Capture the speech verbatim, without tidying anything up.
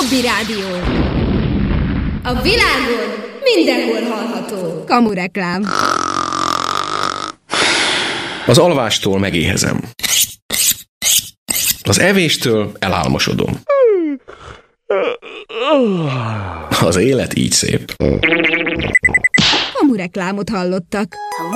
Hobby Rádió. A világon mindenhol hallható. Kamureklám. Az alvástól megéhezem. Az evéstől elálmosodom. Az élet így szép. Kamureklámot hallottak.